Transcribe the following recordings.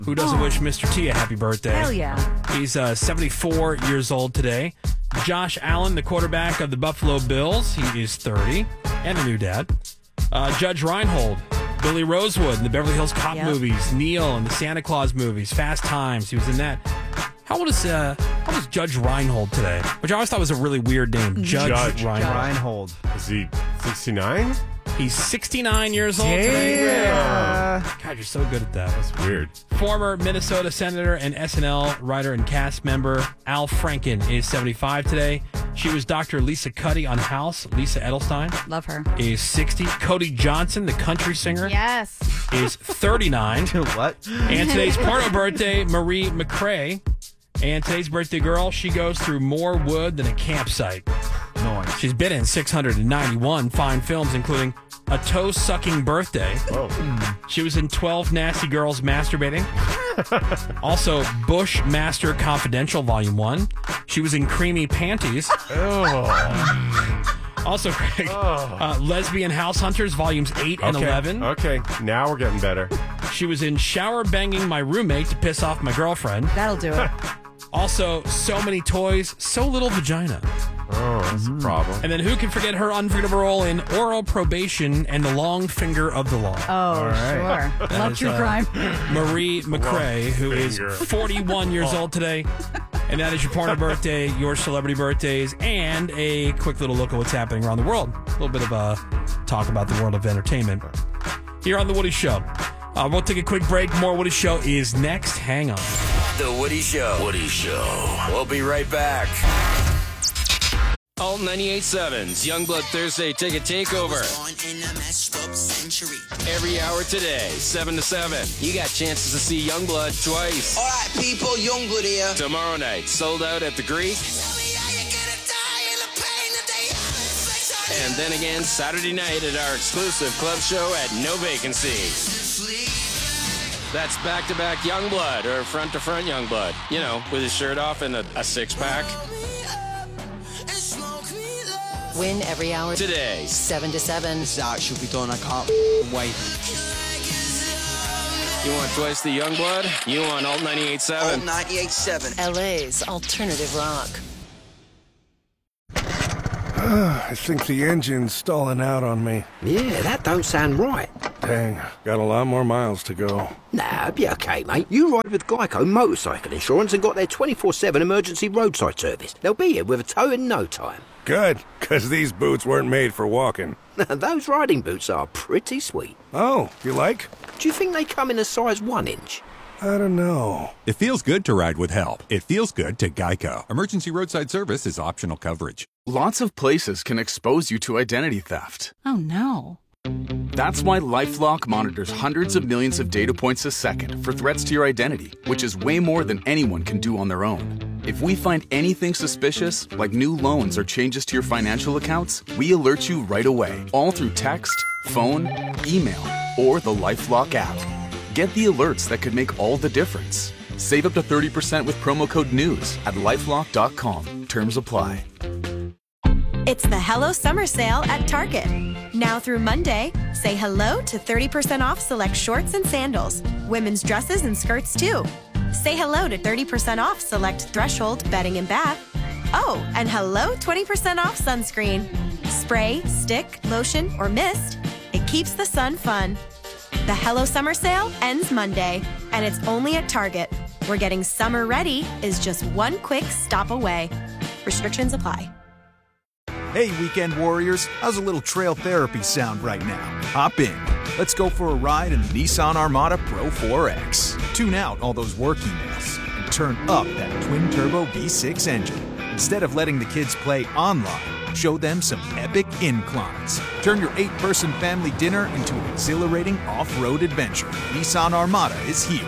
Who doesn't wish Mr. T a happy birthday? Hell yeah. He's 74 years old today. Josh Allen, the quarterback of the Buffalo Bills, he is 30 and a new dad. Judge Reinhold, Billy Rosewood in the Beverly Hills Cop movies, Neil in the Santa Claus movies, Fast Times, he was in that. How old is Judge Reinhold today? Which I always thought was a really weird name. Judge Reinhold. Is he 69? He's 69 years old today. God, you're so good at that. That's weird. Former Minnesota Senator and SNL writer and cast member Al Franken is 75 today. She was Dr. Lisa Cuddy on House. Lisa Edelstein. Love her. Is 60. Cody Johnson, the country singer. Yes. Is 39. What? And today's porno birthday, Marie McRae. And today's birthday girl, she goes through more wood than a campsite. Nice. She's been in 691 fine films, including A Toe-Sucking Birthday. Whoa. She was in 12 Nasty Girls Masturbating. Also, Bushmaster Confidential Volume 1. She was in Creamy Panties. Also, Craig, Lesbian House Hunters Volumes 8 and 11. Okay, now we're getting better. She was in Shower Banging My Roommate to Piss Off My Girlfriend. That'll do it. Also, So Many Toys, So Little Vagina. Oh, that's a problem. And then who can forget her unforgettable role in Oral Probation and The Long Finger of the Law? Oh, right. sure. Love true crime. Marie McRae, who is 41 years old today. And that is your porno birthday, your celebrity birthdays, and a quick little look at what's happening around the world. A little bit of a talk about the world of entertainment here on The Woody Show. We'll take a quick break. More Woody Show is next. Hang on. The Woody Show. Woody Show. We'll be right back. Alt 98.7's Youngblood Thursday Ticket Takeover. Every hour today, 7 to 7. You got chances to see Youngblood twice. All right, people, Youngblood here. Tomorrow night, sold out at the Greek. And then again, Saturday night at our exclusive club show at No Vacancy. That's back-to-back Youngblood, or front-to-front Youngblood. You know, with his shirt off and a six-pack. Win every hour. Today. 7 to 7. This art should be done. I can't wait. You want twice the Youngblood? You want Alt 98.7? Alt 98.7. LA's alternative rock. I think the engine's stalling out on me. Yeah, that don't sound right. Dang, got a lot more miles to go. Nah, be okay, mate. You ride with Geico Motorcycle Insurance and got their 24/7 emergency roadside service. They'll be here with a tow in no time. Good, because these boots weren't made for walking. Those riding boots are pretty sweet. Oh, you like? Do you think they come in a size 1 inch? I don't know. It feels good to ride with help. It feels good to Geico. Emergency roadside service is optional coverage. Lots of places can expose you to identity theft. Oh, no. That's why LifeLock monitors hundreds of millions of data points a second for threats to your identity, which is way more than anyone can do on their own. If we find anything suspicious, like new loans or changes to your financial accounts, we alert you right away, all through text, phone, email, or the LifeLock app. Get the alerts that could make all the difference. Save up to 30% with promo code NEWS at LifeLock.com. Terms apply. It's the Hello Summer Sale at Target. Now through Monday, say hello to 30% off select shorts and sandals, women's dresses and skirts too. Say hello to 30% off select Threshold bedding and bath. Oh, and hello 20% off sunscreen. Spray, stick, lotion, or mist. It keeps the sun fun. The Hello Summer Sale ends Monday, and it's only at Target, where getting summer ready is just one quick stop away. Restrictions apply. Hey, weekend warriors, how's a little trail therapy sound right now? Hop in. Let's go for a ride in the Nissan Armada Pro 4X. Tune out all those work emails and turn up that twin-turbo V6 engine. Instead of letting the kids play online, show them some epic inclines. Turn your 8-person family dinner into an exhilarating off-road adventure. Nissan Armada is here.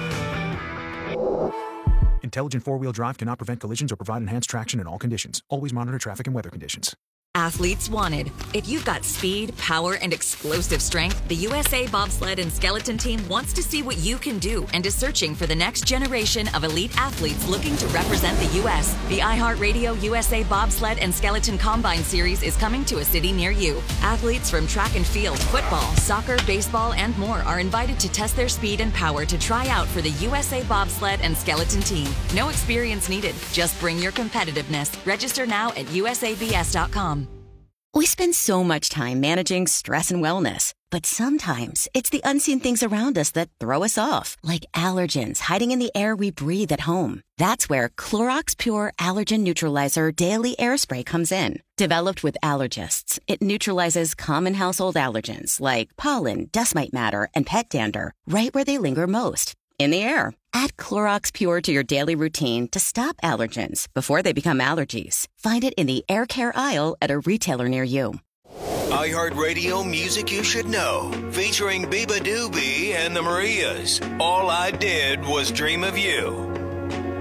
Intelligent four-wheel drive cannot prevent collisions or provide enhanced traction in all conditions. Always monitor traffic and weather conditions. Athletes wanted. If you've got speed, power, and explosive strength, the USA Bobsled and Skeleton Team wants to see what you can do and is searching for the next generation of elite athletes looking to represent the U.S. The iHeartRadio USA Bobsled and Skeleton Combine Series is coming to a city near you. Athletes from track and field, football, soccer, baseball, and more are invited to test their speed and power to try out for the USA Bobsled and Skeleton Team. No experience needed. Just bring your competitiveness. Register now at usabs.com. We spend so much time managing stress and wellness, but sometimes it's the unseen things around us that throw us off, like allergens hiding in the air we breathe at home. That's where Clorox Pure Allergen Neutralizer Daily Air Spray comes in. Developed with allergists, it neutralizes common household allergens like pollen, dust mite matter, and pet dander right where they linger most, in the air. Add Clorox Pure to your daily routine to stop allergens before they become allergies. Find it in the air care aisle at a retailer near you. iHeartRadio Music You Should Know, featuring Biba Doobie and the Marias. All I Did Was Dream of You.